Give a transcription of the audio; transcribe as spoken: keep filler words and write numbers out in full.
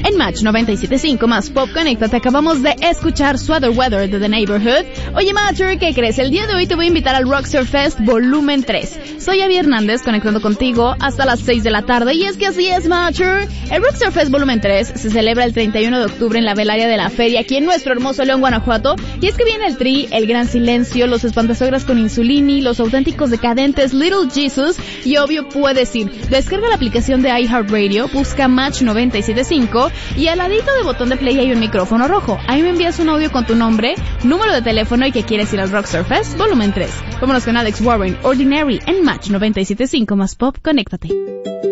En Match noventa y siete punto cinco más Pop Conéctate acabamos de escuchar Sweater Weather de The Neighborhood. Oye Matcher, ¿qué crees? El día de hoy te voy a invitar al Roxer Fest Volumen tres. Soy Abby Hernández conectando contigo hasta las seis de la tarde y es que así es Matcher. El Roxer Fest Volumen tres se celebra el treinta y uno de octubre en la Velaria de la Feria aquí en nuestro hermoso León, Guanajuato. Y es que viene el Tri, El Gran Silencio, Los Espantasogras con Insulini, Los Auténticos Decadentes, Little Jesus y obvio puedes ir. Descarga la aplicación de iHeartRadio, busca Match noventa y siete punto cinco y al ladito del botón de play hay un micrófono rojo. Ahí me envías un audio con tu nombre, número de teléfono y que quieres ir al Roxer Fest Volumen tres. Vámonos con Alex Warren, Ordinary en Match noventa y siete punto cinco más Pop Conéctate.